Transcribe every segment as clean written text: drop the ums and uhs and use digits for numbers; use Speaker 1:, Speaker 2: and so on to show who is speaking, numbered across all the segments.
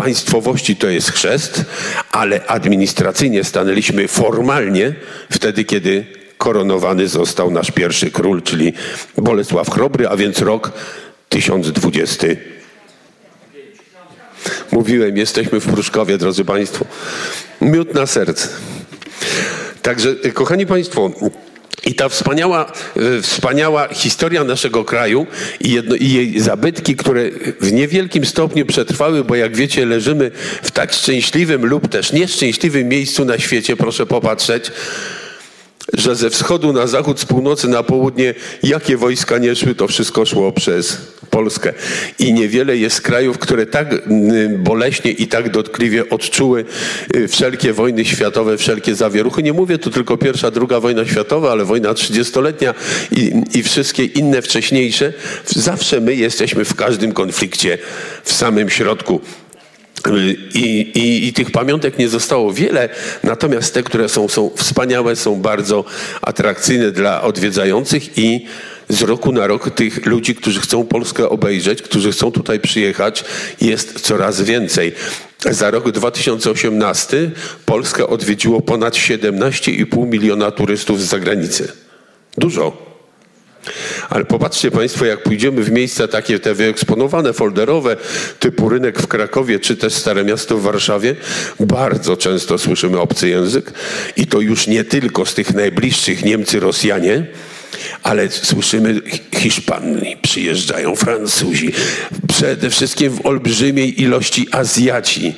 Speaker 1: państwowości to jest chrzest, ale administracyjnie stanęliśmy formalnie wtedy, kiedy koronowany został nasz pierwszy król, czyli Bolesław Chrobry, a więc rok 1020. Mówiłem, jesteśmy w Pruszkowie, drodzy państwo. Miód na serce. Także, kochani państwo, i ta wspaniała historia naszego kraju i jej zabytki, które w niewielkim stopniu przetrwały, bo jak wiecie, leżymy w tak szczęśliwym lub też nieszczęśliwym miejscu na świecie, proszę popatrzeć, że ze wschodu na zachód, z północy na południe, jakie wojska nie szły, to wszystko szło przez Polskę. I niewiele jest krajów, które tak boleśnie i tak dotkliwie odczuły wszelkie wojny światowe, wszelkie zawieruchy. Nie mówię tu tylko pierwsza, druga wojna światowa, ale wojna 30-letnia i wszystkie inne wcześniejsze. Zawsze my jesteśmy w każdym konflikcie w samym środku. I tych pamiątek nie zostało wiele, natomiast te, które są wspaniałe, są bardzo atrakcyjne dla odwiedzających i z roku na rok tych ludzi, którzy chcą Polskę obejrzeć, którzy chcą tutaj przyjechać, jest coraz więcej. Za rok 2018 Polskę odwiedziło ponad 17,5 miliona turystów z zagranicy. Dużo. Ale popatrzcie państwo, jak pójdziemy w miejsca takie te wyeksponowane, folderowe, typu rynek w Krakowie, czy też Stare Miasto w Warszawie, bardzo często słyszymy obcy język i to już nie tylko z tych najbliższych Niemcy, Rosjanie, ale słyszymy Hiszpanii, przyjeżdżają Francuzi, przede wszystkim w olbrzymiej ilości Azjaci.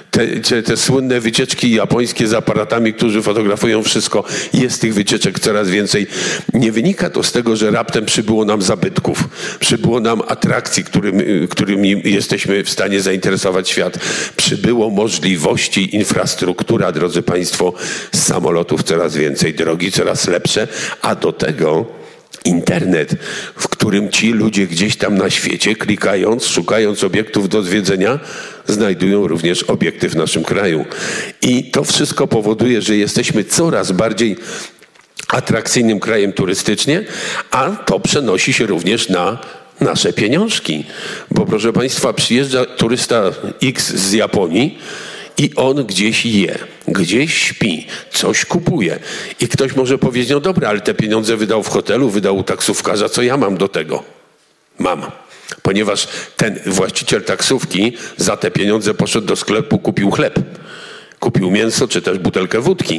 Speaker 1: Te słynne wycieczki japońskie z aparatami, którzy fotografują wszystko. Jest tych wycieczek coraz więcej. Nie wynika to z tego, że raptem przybyło nam zabytków, przybyło nam atrakcji, którymi jesteśmy w stanie zainteresować świat. Przybyło możliwości, infrastruktura, drodzy państwo, z samolotów coraz więcej, drogi coraz lepsze, a do tego internet, w którym ci ludzie gdzieś tam na świecie, klikając, szukając obiektów do zwiedzenia, znajdują również obiekty w naszym kraju. I to wszystko powoduje, że jesteśmy coraz bardziej atrakcyjnym krajem turystycznie, a to przenosi się również na nasze pieniążki. Bo proszę państwa, przyjeżdża turysta X z Japonii, i on gdzieś je, gdzieś śpi, coś kupuje. I ktoś może powiedzieć, no dobra, ale te pieniądze wydał w hotelu, wydał u taksówkarza, co ja mam do tego? Mam. Ponieważ ten właściciel taksówki za te pieniądze poszedł do sklepu, kupił chleb. Kupił mięso, czy też butelkę wódki.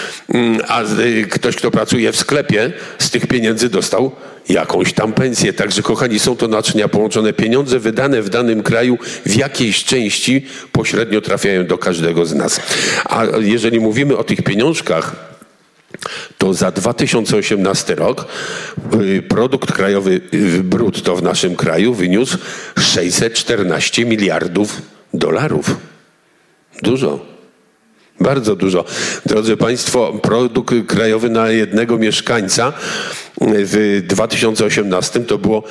Speaker 1: A ktoś, kto pracuje w sklepie, z tych pieniędzy dostał jakąś tam pensję. Także, kochani, są to naczynia połączone. Pieniądze wydane w danym kraju w jakiejś części pośrednio trafiają do każdego z nas. A jeżeli mówimy o tych pieniążkach, to za 2018 rok produkt krajowy brutto w naszym kraju wyniósł 614 miliardów dolarów. Dużo. Bardzo dużo. Drodzy państwo, produkt krajowy na jednego mieszkańca w 2018 to było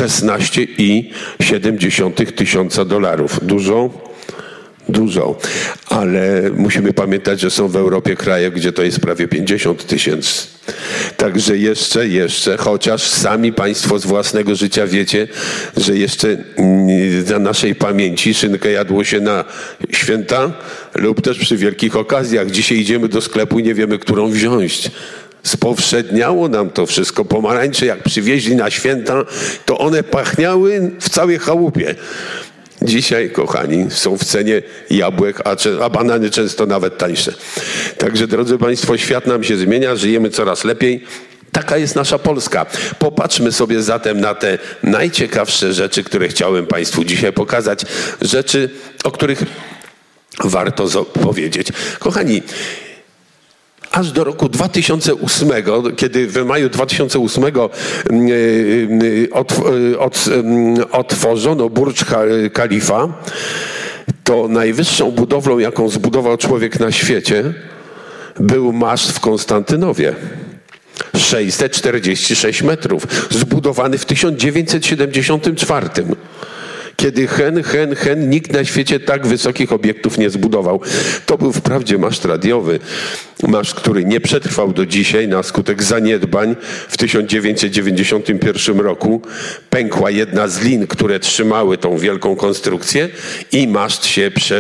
Speaker 1: 16,7 tysiąca dolarów. Dużo? Dużo. Ale musimy pamiętać, że są w Europie kraje, gdzie to jest prawie 50 tysięcy. Także jeszcze, chociaż sami państwo z własnego życia wiecie, że jeszcze za naszej pamięci szynkę jadło się na święta lub też przy wielkich okazjach. Dzisiaj idziemy do sklepu i nie wiemy, którą wziąć. Spowszedniało nam to wszystko. Pomarańcze jak przywieźli na święta, to one pachniały w całej chałupie. Dzisiaj, kochani, są w cenie jabłek, a banany często nawet tańsze. Także, drodzy państwo, świat nam się zmienia, żyjemy coraz lepiej. Taka jest nasza Polska. Popatrzmy sobie zatem na te najciekawsze rzeczy, które chciałem państwu dzisiaj pokazać. Rzeczy, o których warto powiedzieć. Kochani, aż do roku 2008, kiedy w maju 2008 otworzono Burdż Khalifa, to najwyższą budowlą, jaką zbudował człowiek na świecie, był maszt w Konstantynowie. 646 metrów, zbudowany w 1974. Kiedy nikt na świecie tak wysokich obiektów nie zbudował. To był wprawdzie maszt radiowy, maszt, który nie przetrwał do dzisiaj na skutek zaniedbań. W 1991 roku pękła jedna z lin, które trzymały tą wielką konstrukcję i maszt się